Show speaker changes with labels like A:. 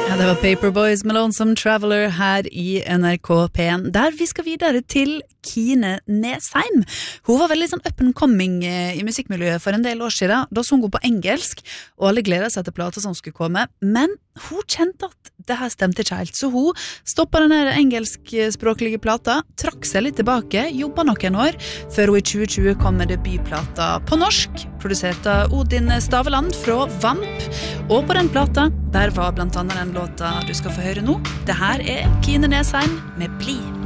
A: Ja, det var Paperboys med Lonesome Traveler her i NRK P1, der vi skal videre til Kine Nesheim. Hun var veldig sånn up and coming i musikkmiljøet for en del år siden. Da sang hun på engelsk, og alle gledet seg til plata som skulle komme. Men hun kjente at det her stemte ikke helt, så hun stoppet den engelskspråklige plata, trakk seg litt tilbake, jobbet noen år, før hun i 2020 kom med debutplata på norsk, produsert av Odin Staveland fra Vamp. Og på den plata, der var blant annet den låta du skal få høre nå. Det her Kine Nesheim med Bli.